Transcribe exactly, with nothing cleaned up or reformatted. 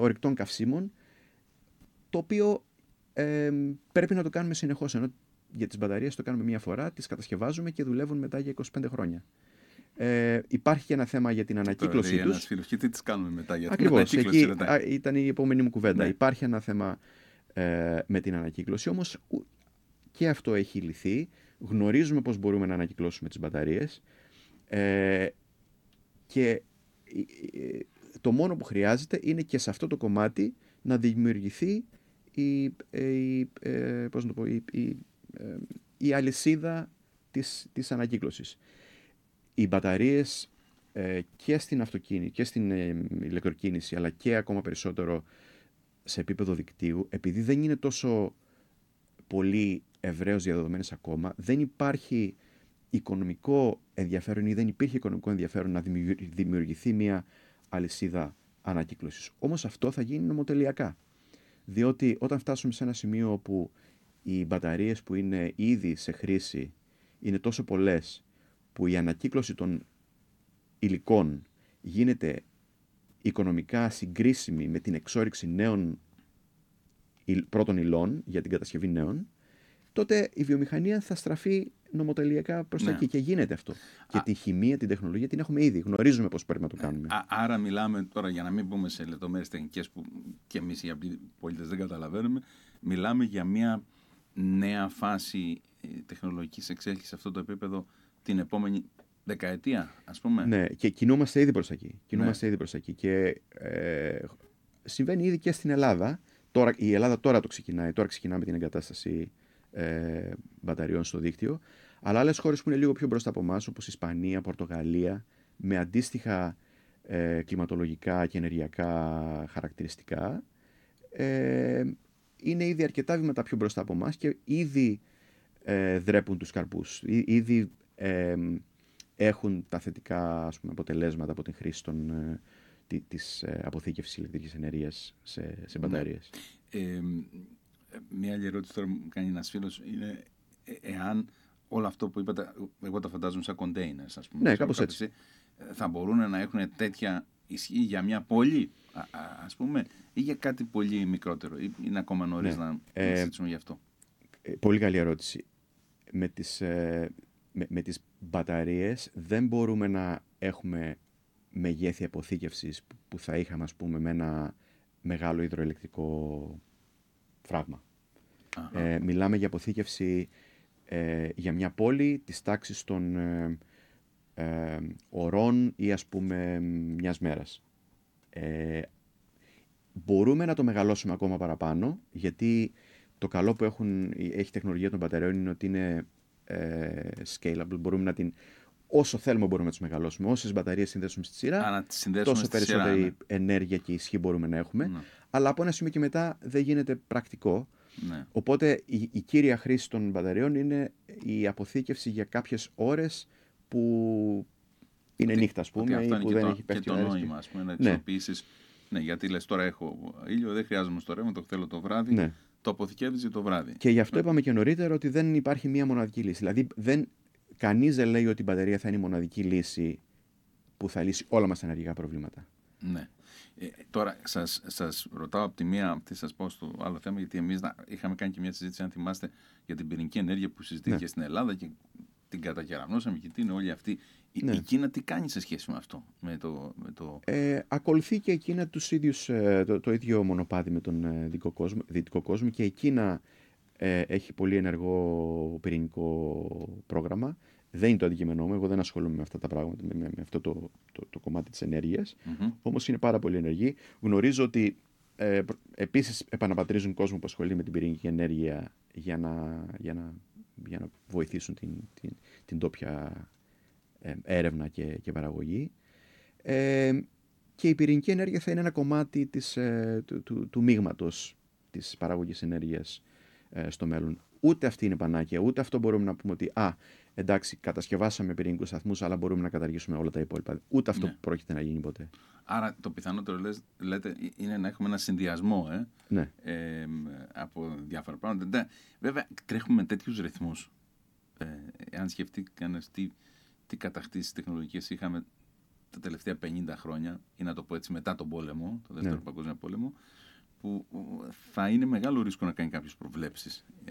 ορυκτών καυσίμων, το οποίο ε, πρέπει να το κάνουμε συνεχώς. Ενώ για τις μπαταρίες το κάνουμε μία φορά, τις κατασκευάζουμε και δουλεύουν μετά για είκοσι πέντε χρόνια. Ε, υπάρχει και ένα θέμα για την ανακύκλωσή τους. Ένας φίλος, και τι τις κάνουμε μετά για την Ακριβώς, ανακύκλωση. εκεί α, ήταν η επόμενη μου κουβέντα. Ναι. Υπάρχει ένα θέμα ε, με την ανακύκλωση, όμως και αυτό έχει λυθεί. Γνωρίζουμε πώς μπορούμε να ανακυκλώσουμε τις μπαταρίες ε, και ε, το μόνο που χρειάζεται είναι και σε αυτό το κομμάτι να δημιουργηθεί η, η, ε, πώς να το πω, η, η, ε, η αλυσίδα της, της ανακύκλωσης. Οι μπαταρίες ε, και στην αυτοκίνηση και στην ε, ηλεκτροκίνηση, αλλά και ακόμα περισσότερο σε επίπεδο δικτύου, επειδή δεν είναι τόσο πολύ ευρέως διαδεδομένες ακόμα, δεν υπάρχει οικονομικό ενδιαφέρον ή δεν υπήρχε οικονομικό ενδιαφέρον να δημιουργηθεί μια αλυσίδα ανακύκλωσης. Όμως αυτό θα γίνει νομοτελειακά. Διότι όταν φτάσουμε σε ένα σημείο όπου οι μπαταρίες που είναι ήδη σε χρήση είναι τόσο πολλές, που η ανακύκλωση των υλικών γίνεται οικονομικά συγκρίσιμη με την εξόρυξη νέων πρώτων υλών για την κατασκευή νέων, τότε η βιομηχανία θα στραφεί νομοτελειακά προς τα ναι. εκεί και γίνεται αυτό. Α... Και τη χημεία, την τεχνολογία την έχουμε ήδη. Γνωρίζουμε πώς πρέπει να το κάνουμε. Α, άρα μιλάμε τώρα, για να μην πούμε σε λεπτομέρειες τεχνικές που και εμείς οι απλοί πολίτες δεν καταλαβαίνουμε, μιλάμε για μια νέα φάση τεχνολογικής εξέλιξης σε αυτό το επίπεδο την επόμενη δεκαετία, ας πούμε. Ναι, και κινούμαστε ήδη προς εκεί. Κινούμαστε ναι. ήδη προς εκεί. Και ε, συμβαίνει ήδη και στην Ελλάδα. Τώρα, η Ελλάδα τώρα το ξεκινάει. Τώρα ξεκινάμε την εγκατάσταση ε, μπαταριών στο δίκτυο. Αλλά άλλες χώρες που είναι λίγο πιο μπροστά από εμάς, όπως Ισπανία, Πορτογαλία, με αντίστοιχα ε, κλιματολογικά και ενεργειακά χαρακτηριστικά, ε, είναι ήδη αρκετά βήματα πιο μπροστά από εμάς και ήδη ε, δρέπουν τους καρπούς. Ή, ήδη ε, έχουν τα θετικά, ας πούμε, αποτελέσματα από την χρήση των, ε, της ε, αποθήκευσης ηλεκτρικής ενέργειας σε, σε μπαταρίες. Ναι. Ε, μια άλλη ερώτηση τώρα μου κάνει ένας φίλος είναι ε, εάν όλο αυτό που είπατε, εγώ τα φαντάζομαι σαν containers, ας πούμε. Ναι, κάπως έτσι. Θα μπορούν να έχουν τέτοια ισχύ για μια πόλη, α, α, ας πούμε, ή για κάτι πολύ μικρότερο, ή είναι ακόμα νωρίς ναι. να ε, συζητήσουμε γι' αυτό. Ε, πολύ καλή ερώτηση. Με τις, ε, με, με τις μπαταρίες δεν μπορούμε να έχουμε μεγέθη αποθήκευσης που, που θα είχαμε, ας πούμε, με ένα μεγάλο υδροελεκτρικό φράγμα. Ε, μιλάμε για αποθήκευση ε, για μια πόλη της τάξης των ε, ε, ωρών ή, ας πούμε, μιας μέρας. Ε, μπορούμε να το μεγαλώσουμε ακόμα παραπάνω, γιατί το καλό που έχουν, έχει η τεχνολογία των μπαταριών είναι ότι είναι ε, scalable. Μπορούμε να την, όσο θέλουμε μπορούμε να τις μεγαλώσουμε. Όσες μπαταρίες συνδέσουμε στη σειρά, Α, συνδέσουμε τόσο στη περισσότερη σειρά, ναι. ενέργεια και ισχύ μπορούμε να έχουμε. Ναι. Αλλά από ένα σημείο και μετά δεν γίνεται πρακτικό. Ναι. Οπότε η, η κύρια χρήση των μπαταριών είναι η αποθήκευση για κάποιες ώρες που είναι ότι, νύχτα, ας πούμε, ή που δεν το, έχει πέφτει και το νόημα, ας πούμε, να τις οποιήσεις. Ναι, γιατί λες τώρα έχω ήλιο, δεν χρειάζομαι στο ρεύμα, το θέλω το βράδυ. Ναι. Το αποθηκεύεις το βράδυ. Και γι' αυτό είπαμε και νωρίτερα ότι δεν υπάρχει μία μοναδική λύση. Δηλαδή, δεν, κανείς δεν λέει ότι η μπαταρία θα είναι η μοναδική λύση που θα λύσει όλα μας τα ενεργειακά προβλήματα. Ναι. Ε, τώρα, σας, σας ρωτάω από τη μία, τι σας πω στο άλλο θέμα, γιατί εμείς να, είχαμε κάνει και μια συζήτηση, αν θυμάστε, για την πυρηνική ενέργεια που συζητήθηκε ναι. στην Ελλάδα και την κατακεραμνώσαμε και τι είναι όλη αυτή. Ναι. Η Κίνα τι κάνει σε σχέση με αυτό, με το... Με το... Ε, ακολουθεί και η Κίνα τους ίδιους, το, το ίδιο μονοπάτι με τον δυτικό κόσμο, δυτικό κόσμο και η Κίνα ε, έχει πολύ ενεργό πυρηνικό πρόγραμμα. Δεν είναι το αντικείμενό μου, εγώ δεν ασχολούμαι με αυτά τα πράγματα, με, με αυτό το, το, το κομμάτι της ενέργειας, mm-hmm. όμως είναι πάρα πολύ ενεργή. Γνωρίζω ότι ε, επίσης επαναπατρίζουν κόσμο που ασχολείται με την πυρηνική ενέργεια για να, για να, για να βοηθήσουν την, την, την τόπια ε, έρευνα και, και παραγωγή. Ε, και η πυρηνική ενέργεια θα είναι ένα κομμάτι της, ε, του, του, του μείγματος της παραγωγής ενέργειας ε, στο μέλλον. Ούτε αυτή είναι πανάκια, ούτε αυτό μπορούμε να πούμε ότι α, εντάξει, κατασκευάσαμε πυρηνικούς σταθμούς, αλλά μπορούμε να καταργήσουμε όλα τα υπόλοιπα. Ούτε αυτό ναι. πρόκειται να γίνει ποτέ. Άρα το πιθανότερο λες, λέτε είναι να έχουμε ένα συνδυασμό ε, ναι. ε, από διάφορα πράγματα. Ναι. Βέβαια, τρέχουμε με τέτοιους ρυθμούς. Ε, αν σκεφτεί κανένας τι, τι κατακτήσεις τεχνολογικές είχαμε τα τελευταία πενήντα χρόνια, ή να το πω έτσι μετά τον πόλεμο, τον Δεύτερο Ναι. Παγκόσμιο Πόλεμο, που θα είναι μεγάλο ρίσκο να κάνει κάποιες προβλέψεις